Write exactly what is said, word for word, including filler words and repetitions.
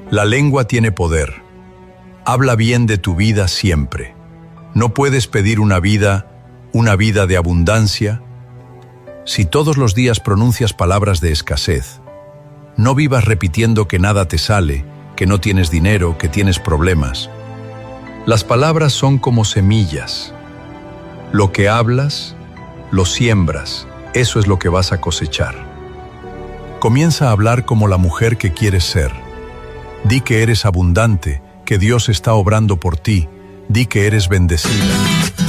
La lengua tiene poder. Habla bien de tu vida siempre. No puedes pedir una vida, una vida de abundancia. Si todos los días pronuncias palabras de escasez, no vivas repitiendo que nada te sale, que no tienes dinero, que tienes problemas. Las palabras son como semillas. Lo que hablas, lo siembras. Eso es lo que vas a cosechar. Comienza a hablar como la mujer que quieres ser. Di que eres abundante, que Dios está obrando por ti. Di que eres bendecida.